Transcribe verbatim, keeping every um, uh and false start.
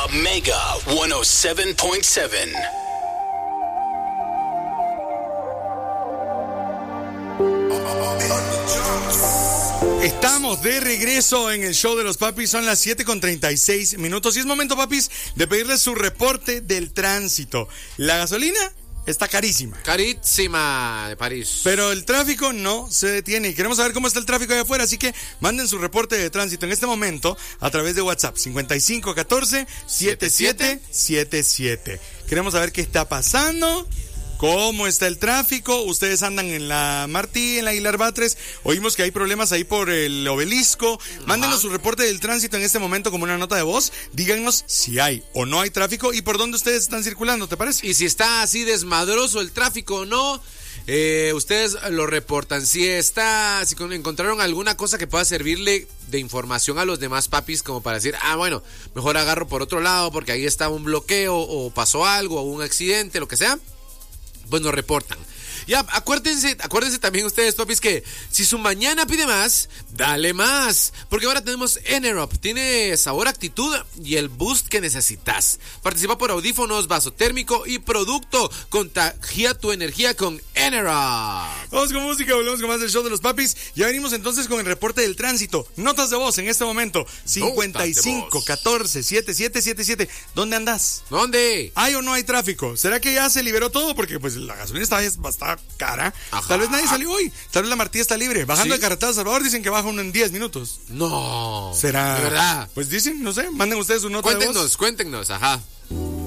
Mega ciento siete punto siete. Estamos de regreso en el show de los papis, son las siete con treinta y seis minutos y es momento, papis, de pedirles su reporte del tránsito. La gasolina está carísima. Carísima de París. Pero el tráfico no se detiene y queremos saber cómo está el tráfico allá afuera, así que manden su reporte de tránsito en este momento a través de WhatsApp cincuenta y cinco catorce setenta y siete setenta y siete. Queremos saber qué está pasando. ¿Cómo está el tráfico? Ustedes andan en la Martí, en la Aguilar Batres. Oímos que hay problemas ahí por el Obelisco. Mándenos Ajá. su reporte del tránsito en este momento como una nota de voz. Díganos si hay o no hay tráfico y por dónde ustedes están circulando, ¿te parece? Y si está así desmadroso el tráfico o no. Eh, ustedes lo reportan. Si está, si encontraron alguna cosa que pueda servirle de información a los demás papis, como para decir, ah, bueno, mejor agarro por otro lado porque ahí está un bloqueo o pasó algo o un accidente, lo que sea. Pues nos reportan. Ya, acuérdense, acuérdense también ustedes, papis, que si su mañana pide más, dale más. Porque ahora tenemos Enerop. Tiene sabor, actitud y el boost que necesitas. Participa por audífonos, vaso térmico y producto. Contagia tu energía con Enerop. Vamos con música, volvemos con más del show de los papis. Ya venimos entonces con el reporte del tránsito. Notas de voz en este momento. cincuenta y cinco catorce setenta y siete setenta y siete. ¿Dónde andas? ¿Dónde? ¿Hay o no hay tráfico? ¿Será que ya se liberó todo? Porque pues la gasolina está bastante cara. Ajá. Tal vez nadie salió hoy. Tal vez la Martí está libre. Bajando ¿Sí? de Carretera Salvador dicen que baja uno en diez minutos. No. ¿Será? ¿De verdad? Pues dicen, no sé. Manden ustedes su nota cuéntenos, de voz. Cuéntenos, cuéntenos. Ajá.